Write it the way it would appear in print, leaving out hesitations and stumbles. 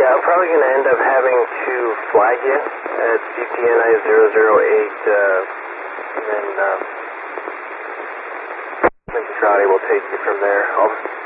Yeah, I'm probably going to end up having to flag you at CPNI 008, and then Mr. Trotty will take you from there.